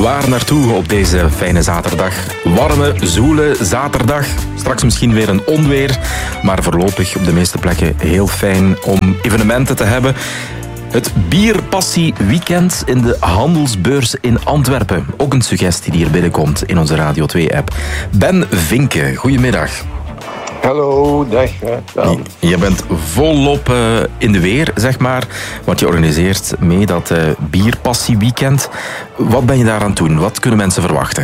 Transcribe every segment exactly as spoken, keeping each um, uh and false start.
Waar naartoe op deze fijne zaterdag? Warme, zoele zaterdag. Straks misschien weer een onweer. Maar voorlopig op de meeste plekken heel fijn om evenementen te hebben. Het Bierpassie Weekend in de Handelsbeurs in Antwerpen. Ook een suggestie die hier binnenkomt in onze Radio twee app. Ben Vinke, goedemiddag. Hallo, dag. Ja. Je bent volop uh, in de weer, zeg maar. Want je organiseert mee dat uh, Bierpassie Weekend. Wat ben je daar aan het doen? Wat kunnen mensen verwachten?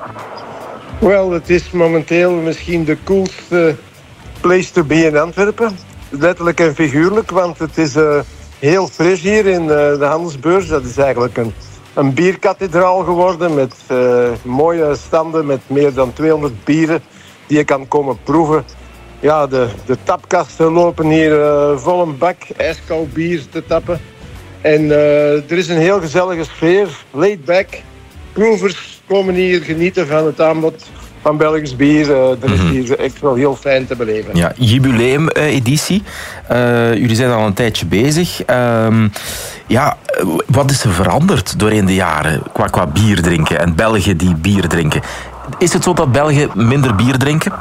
Wel, het is momenteel misschien de coolste place to be in Antwerpen. Letterlijk en figuurlijk, want het is uh, heel fris hier in uh, de Handelsbeurs. Dat is eigenlijk een, een bierkathedraal geworden met uh, mooie standen met meer dan tweehonderd bieren die je kan komen proeven. Ja, de, de tapkasten lopen hier uh, vol een bak ijskoud bier te tappen. En uh, er is een heel gezellige sfeer, laid back. Proevers komen hier genieten van het aanbod van Belgisch bier. Uh, dat is hier echt wel heel fijn te beleven. Ja, jubileum-editie. Uh, jullie zijn al een tijdje bezig. Uh, ja, wat is er veranderd doorheen de jaren qua, qua bier drinken en Belgen die bier drinken? Is het zo dat Belgen minder bier drinken?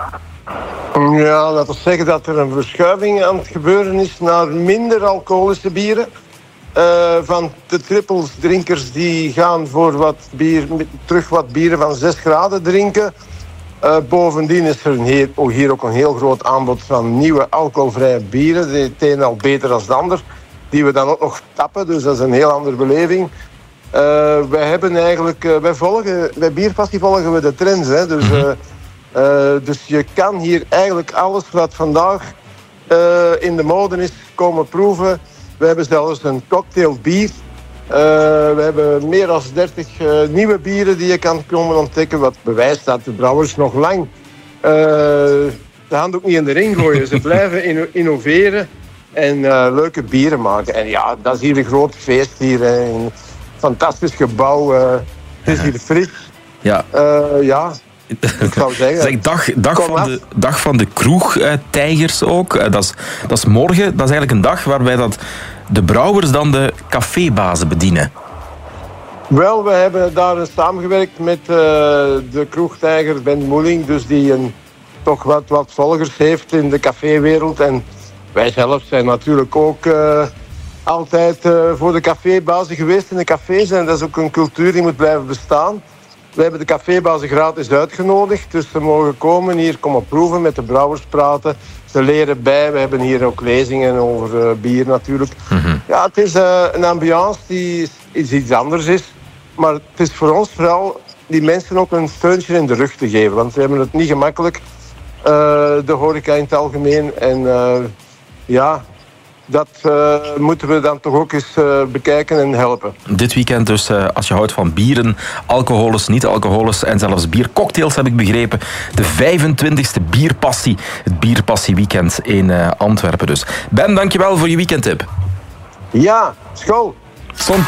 Ja, laten we zeggen dat er een verschuiving aan het gebeuren is naar minder alcoholische bieren. Uh, van de trippels drinkers die gaan voor wat bier, terug wat bieren van zes graden drinken. Uh, bovendien is er hier, hier ook een heel groot aanbod van nieuwe alcoholvrije bieren. Het een al beter dan het ander. Die we dan ook nog tappen, dus dat is een heel andere beleving. Uh, wij hebben eigenlijk, uh, wij volgen, bij Bierpassie volgen we de trends. Hè? Dus, uh, uh, dus je kan hier eigenlijk alles wat vandaag uh, in de mode is komen proeven. We hebben zelfs een cocktail bier. Uh, we hebben meer dan dertig uh, nieuwe bieren die je kan komen ontdekken. Wat bewijst dat de brouwers nog lang uh, de hand ook niet in de ring gooien. Ze blijven inno- innoveren en uh, leuke bieren maken. En ja, dat is hier een groot feest hier. Een fantastisch gebouw. Uh, het is hier fris. Ja. Uh, ja. Ik zou zeggen. Zeg, dag, dag, van de, dag van de kroeg-tijgers ook. Uh, dat, is, dat is morgen. Dat is eigenlijk een dag waarbij dat de brouwers dan de cafébazen bedienen. Wel, we hebben daar samengewerkt met uh, de kroegtijger Ben Moeling. Dus die een, toch wat, wat volgers heeft in de caféwereld. En wij zelf zijn natuurlijk ook uh, altijd uh, voor de cafébazen geweest in de cafés. En dat is ook een cultuur die moet blijven bestaan. We hebben de cafébazen gratis uitgenodigd, dus ze mogen komen hier, komen proeven, met de brouwers praten. Ze leren bij, we hebben hier ook lezingen over uh, bier natuurlijk. Mm-hmm. Ja, het is uh, een ambiance die is iets anders is. Maar het is voor ons vooral die mensen ook een steuntje in de rug te geven. Want ze hebben het niet gemakkelijk, uh, de horeca in het algemeen. En uh, ja... Dat uh, moeten we dan toch ook eens uh, bekijken en helpen. Dit weekend dus, uh, als je houdt van bieren, alcoholes, niet-alcoholes en zelfs biercocktails, heb ik begrepen. De vijfentwintigste Bierpassie, het Bierpassie Weekend in uh, Antwerpen dus. Ben, dankjewel voor je weekendtip. Ja, school. Santé.